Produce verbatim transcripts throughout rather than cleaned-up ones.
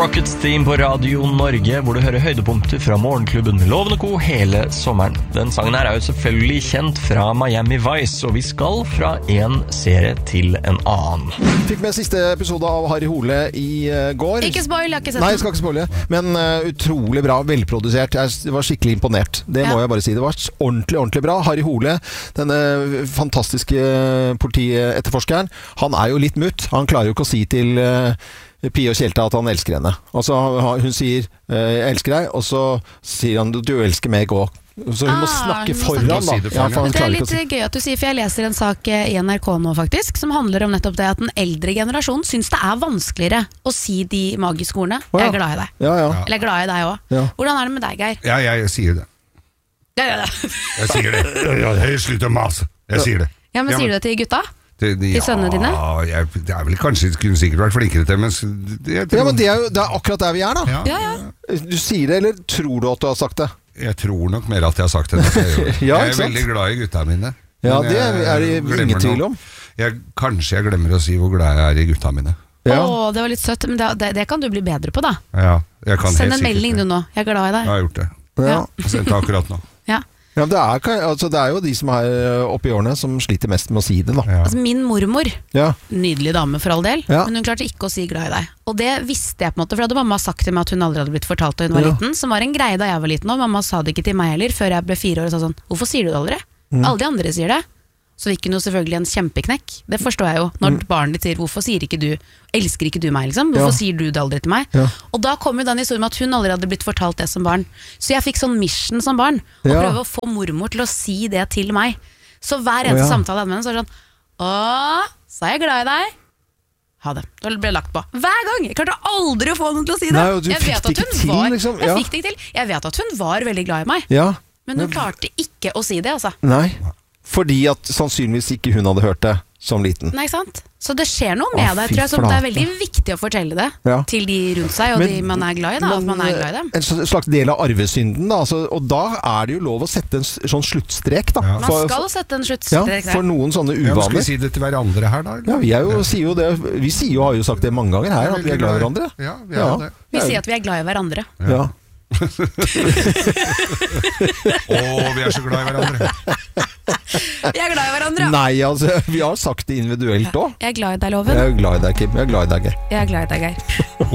Rockets Theme på Radio Norge, hvor du hører høydepunkter fra morgenklubben med Loven og Co. hele sommeren. Den sangen her er jo selvfølgelig kjent fra Miami Vice, og vi skal fra en serie til en annen. Fikk med siste episode av Harry Hole i uh, går. Ikke spoil, jeg har ikke sett den. Nei, jeg skal ikke spoile. Men uh, utrolig bra, velprodusert. Jeg var skikkelig imponert. Det må ja. jeg bare si. Det var ordentlig, ordentlig bra. Harry Hole, denne fantastiske politietterforskeren, han er jo litt mutt. Han klarer jo ikke å si til... Uh, Pia og Kjelta at han elsker henne. Altså, hun sier, jeg elsker deg, og så sier han, du elsker meg også. Så hun ah, må snakke foran, da. Si det, ja, for det er litt si. Gøy at du sier, for jeg leser en sak i N R K nå faktisk, som handler om nettopp det at den eldre generasjonen synes det er vanskeligere å si de magiske ordene. Oh, ja. Jeg er glad i deg. Ja, ja. Eller jeg er glad i deg også. Ja. Hvordan er det med deg, Geir? Ja, jeg, jeg sier det. Ja, ja, ja. Jeg sier det. Jeg slutter å mase. Jeg sier det. Ja, men ja, sier men... du det til gutta? Det, de, til sønnene dine? Ja, jeg, det er vel kanskje kunne sikkert vært flinkere til, men det, jeg tror... Ja, men det er jo det er akkurat der vi er, da. Ja. Ja, ja. Du sier det, eller tror du at du har sagt det? Jeg tror nok mer at jeg har sagt det. Jeg, ja, jeg er veldig glad i gutta mine. Ja, det er det ingen tvil om. Jeg, kanskje jeg glemmer å si hvor glad jeg er i gutta mine. Ja. Åh, det var litt søtt, men det, det, det kan du bli bedre på, da. Ja, jeg kan Send en melding du nå, jeg er glad i deg. Jeg har gjort det. Ja. Jeg sendte akkurat nå. Ja. Ja, det er, altså, det er jo de som er oppe i årene som sliter mest med å si det, da. Ja. Altså, min mormor, ja. nydelig dame for all del, ja. men hun klarte ikke å si glad i deg. Og det visste jeg på en måte, for hadde mamma sagt til meg at hun aldri hadde blitt fortalt da hun var ja. liten, som var en greie da jeg var liten, og mamma sa det ikke til meg heller, før jeg ble fire år og sa sånn, hvorfor sier du det aldri? Mm. Alle de andre sier det. Så fikk hun jo selvfølgelig en kjempeknekk. Det forstår jeg jo, når mm. barnet ditt sier, hvorfor sier ikke du, elsker ikke du meg liksom? Hvorfor ja. sier du det aldri til meg? Ja. Og da kom jo den historien med at hun aldri hadde blitt fortalt det som barn. Så jeg fikk sånn mission som barn, å ja. prøve å få mormor til å si det til meg. Så hver eneste oh, ja. samtale jeg hadde med henne, så var det sånn, åh, så er jeg glad i deg. Ha det. Det ble lagt på. Hver gang! Jeg klarte aldri å få noen til å si det. Nei, og du jeg fikk vet det ikke til, var, liksom. Jeg ja. fikk det ikke til. Jeg vet at hun var veldig glad i meg. Ja. Men hun klarte ikke å si det, altså. Nei. Fordi at sannsynligvis ikke hun hadde hørt det som liten. Nei, sant? Så det skjer noe med deg, tror jeg, som det er veldig viktig å fortelle det ja. til de rundt seg, og men, de man er glad i, da, men, at man er glad i dem. En slags del av arvesynden, da, altså, og da er det jo lov å sette en sånn sluttstrek, da. Ja. For, man skal sette en sluttstrek. Ja, for noen sånne uvaner. Ja, skal vi si det til hverandre her, da? Ja, vi, er jo, sier jo det, vi sier jo, har jo sagt det mange ganger her, at vi er glad i hverandre. Ja, vi, ja. Det. vi sier at vi er glad i hverandre. Ja. Å, vi er så glad i hverandre. Vi er glad i hverandre. Nei, altså, vi har sagt det individuelt også. Jeg er glad i deg, Loven. Jeg er glad i deg, Kim. Jeg er glad i deg, Geir. Jeg er glad i deg, Geir.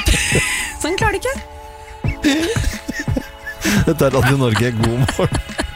Ok. Sånn klarer det ikke. Dette er Radio Norge. God morgen.